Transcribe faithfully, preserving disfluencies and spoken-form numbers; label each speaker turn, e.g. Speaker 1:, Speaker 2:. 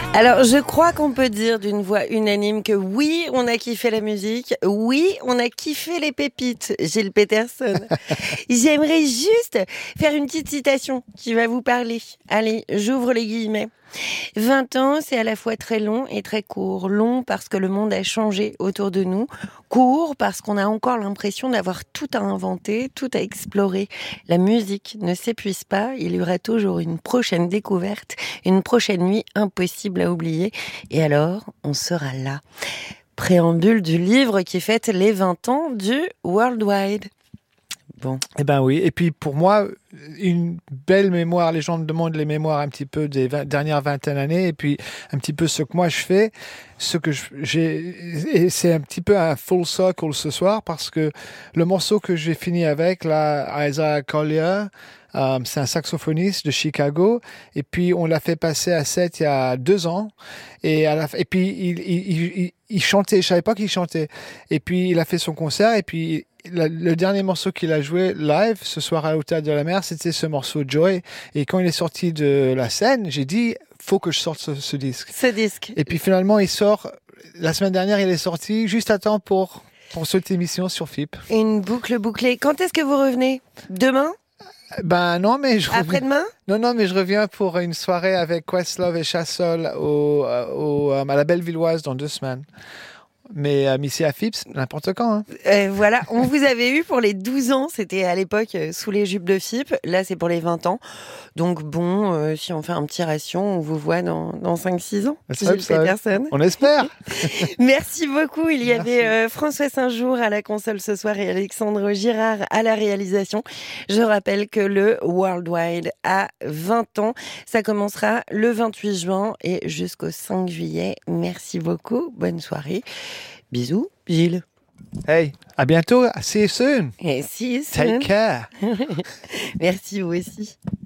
Speaker 1: Alors, je crois qu'on peut dire d'une voix unanime que oui, on a kiffé la musique, oui, on a kiffé les pépites, Gilles Peterson. J'aimerais juste faire une petite citation qui va vous parler. Allez, j'ouvre les guillemets. vingt ans, c'est à la fois très long et très court. Long parce que le monde a changé autour de nous. Court parce qu'on a encore l'impression d'avoir tout à inventer, tout à explorer. La musique ne s'épuise pas. Il y aura toujours une prochaine découverte, une prochaine nuit impossible à oublier. Et alors, on sera là. Préambule du livre qui fête les vingt ans du Worldwide. Bon.
Speaker 2: Eh ben oui. Et puis pour moi, une belle mémoire. Les gens me demandent les mémoires un petit peu des vingt, dernières vingtaine d'années, et puis un petit peu ce que moi je fais, ce que je, j'ai, et c'est un petit peu un full circle ce soir parce que le morceau que j'ai fini avec, là, Isaiah Collier, euh, c'est un saxophoniste de Chicago, et puis on l'a fait passer à sept il y a deux ans, et à la, et puis il, il, il, il chantait. Je savais pas qu'il chantait, et puis il a fait son concert, et puis Le, le dernier morceau qu'il a joué live ce soir à l'Hôtel de la Mer, c'était ce morceau Joy. Et quand il est sorti de la scène, j'ai dit, faut que je sorte ce, ce disque.
Speaker 1: Ce disque.
Speaker 2: Et puis finalement, il sort, la semaine dernière, il est sorti juste à temps pour, pour cette émission sur F I P.
Speaker 1: Une boucle bouclée. Quand est-ce que vous revenez ? Demain ?
Speaker 2: Ben non, mais je reviens.
Speaker 1: Après-demain ?
Speaker 2: Non, non, mais je reviens pour une soirée avec Questlove et Chassol au, au, à la Bellevilloise dans deux semaines. Mais euh, ici à F I P, n'importe quand. Hein.
Speaker 1: Euh, voilà, on vous avait eu pour les douze ans, c'était à l'époque euh, sous les jupes de F I P. Là, c'est pour les vingt ans. Donc bon, euh, si on fait un petit ration, on vous voit dans, dans cinq six ans. Gilles Peterson.
Speaker 2: On espère.
Speaker 1: Merci beaucoup. Il y
Speaker 2: Merci.
Speaker 1: avait euh, François Saint-Jour à la console ce soir et Alexandre Girard à la réalisation. Je rappelle que le Worldwide a vingt ans. Ça commencera le vingt-huit juin et jusqu'au cinq juillet. Merci beaucoup. Bonne soirée. Bisous, Gilles.
Speaker 2: Hey, à bientôt. See you soon.
Speaker 1: Et see you soon.
Speaker 2: Take care.
Speaker 1: Merci, vous aussi.